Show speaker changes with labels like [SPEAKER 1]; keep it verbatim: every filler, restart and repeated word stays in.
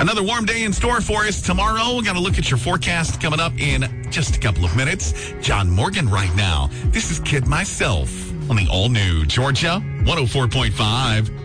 [SPEAKER 1] Another warm day in store for us tomorrow. Got to look at your forecast coming up in just a couple of minutes. John Morgan right now. This is Kid Myself on the all-new Georgia one oh four point five.